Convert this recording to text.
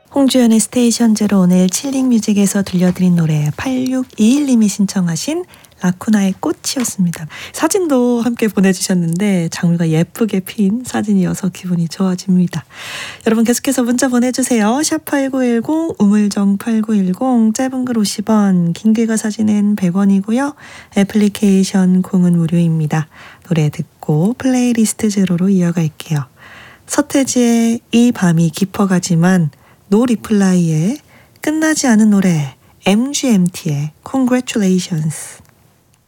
홍주연의 스테이션 제로, 오늘 칠링 뮤직에서 들려드린 노래 8621님이 신청하신 라쿠나의 꽃이었습니다. 사진도 함께 보내주셨는데 장미가 예쁘게 핀 사진이어서 기분이 좋아집니다. 여러분 계속해서 문자 보내주세요. 샵8910 우물정 8910, 짧은 글 50원, 긴 글과 사진은 100원이고요. 애플리케이션 콩은 무료입니다. 노래 듣고 플레이리스트 제로로 이어갈게요. 서태지의 이 밤이 깊어가지만, 노 리플라이의 끝나지 않은 노래, MGMT의 Congratulations.